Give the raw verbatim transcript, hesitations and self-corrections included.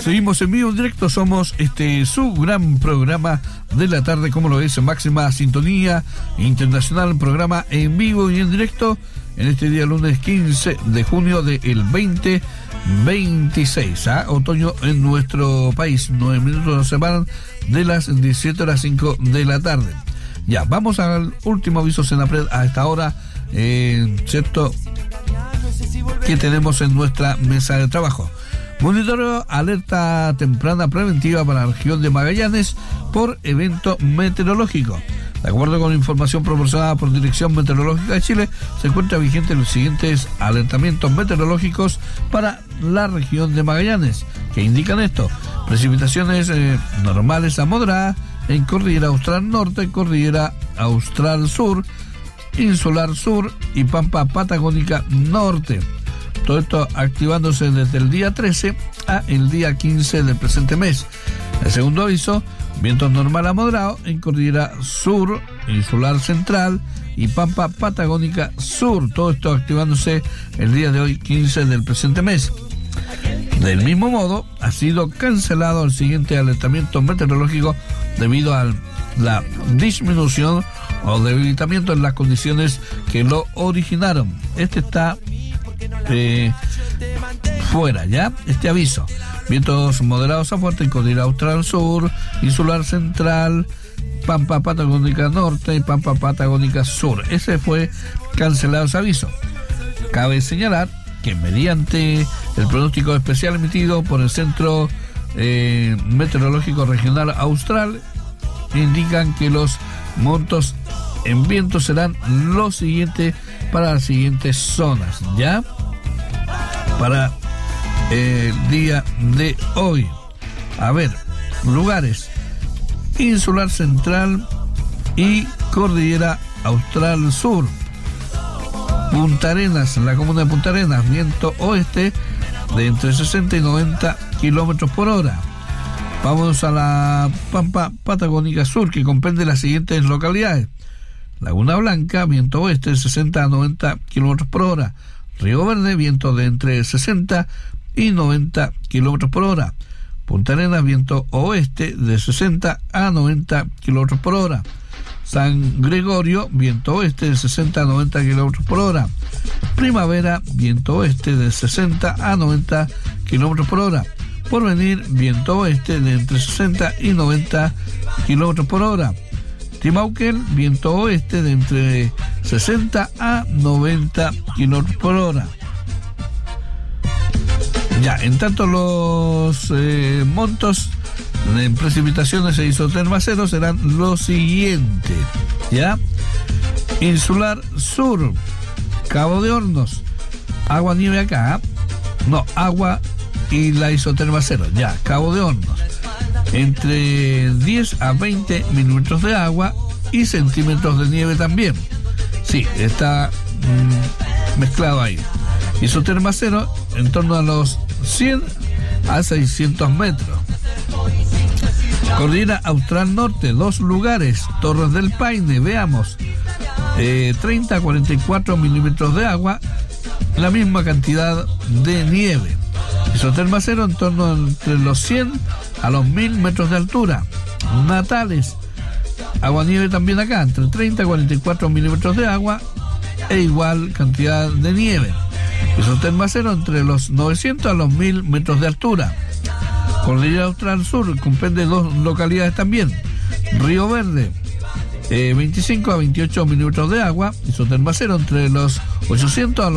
Seguimos en vivo en directo, somos este su gran programa de la tarde, como lo es Máxima Sintonía Internacional, programa en vivo y en directo en este día lunes quince de junio del veinte veintiséis, ¿ah? Otoño en nuestro país. Nueve minutos nos separan de las diecisiete horas cinco de la tarde. Ya, vamos al último aviso Senapred a esta hora, eh, ¿cierto? Que tenemos en nuestra mesa de trabajo. Monitoreo alerta temprana preventiva para la región de Magallanes por evento meteorológico. De acuerdo con la información proporcionada por Dirección Meteorológica de Chile, se encuentra vigente los siguientes alertamientos meteorológicos para la región de Magallanes, que indican esto: precipitaciones eh, normales a moderadas en Cordillera Austral Norte, Cordillera Austral Sur, Insular Sur y Pampa Patagónica Norte. Todo esto activándose desde el día trece a el día quince del presente mes. El segundo aviso: viento normal a moderado en Cordillera Sur, Insular Central y Pampa Patagónica Sur. Todo esto activándose el día de hoy, quince del presente mes. Del mismo modo, ha sido cancelado el siguiente alertamiento meteorológico debido a la disminución o debilitamiento en las condiciones que lo originaron. Este está eh, fuera, ¿ya? Este aviso: vientos moderados a fuertes en Cordillera Austral Sur, Insular Central, Pampa Patagónica Norte y Pampa Patagónica Sur. Ese fue cancelado ese aviso. Cabe señalar que mediante el pronóstico especial emitido por el Centro eh, Meteorológico Regional Austral, indican que los montos en viento serán los siguientes para las siguientes zonas, ¿ya? Para el día de hoy. A ver, lugares: Insular Central y Cordillera Austral Sur. Punta Arenas, la comuna de Punta Arenas, viento oeste de entre sesenta y noventa kilómetros por hora. Vamos a la Pampa Patagónica Sur, que comprende las siguientes localidades: Laguna Blanca, viento oeste de sesenta a noventa kilómetros por hora. Río Verde, viento de entre sesenta y noventa kilómetros por hora. Punta Arenas, viento oeste de sesenta a noventa kilómetros por hora. San Gregorio, viento oeste de sesenta a noventa kilómetros por hora. Primavera, viento oeste de sesenta a noventa kilómetros por hora. Porvenir, viento oeste de entre sesenta y noventa kilómetros por hora. Timauquén, viento oeste de entre sesenta a noventa kilómetros por hora. Ya, en tanto los eh, montos en precipitaciones e isoterma cero serán los siguientes, ¿ya? Insular Sur, Cabo de Hornos, agua nieve acá, no, agua y la isoterma cero, ya, Cabo de Hornos, entre diez a veinte milímetros de agua y centímetros de nieve también. Sí, está mmm, mezclado ahí. Isoterma cero en torno a los cien a seiscientos metros. Cordillera Austral Norte, dos lugares: Torres del Paine, veamos, eh, treinta a cuarenta y cuatro milímetros de agua, la misma cantidad de nieve. Isoterma cero en torno a entre los cien a los mil metros de altura. Natales, agua nieve también acá, entre treinta a cuarenta y cuatro milímetros de agua e igual cantidad de nieve. Isoterma cero entre los novecientos a los mil metros de altura. Cordillera Austral Sur comprende dos localidades también: Río Verde, eh, veinticinco a veintiocho milímetros de agua. Isoterma cero entre los ochocientos a los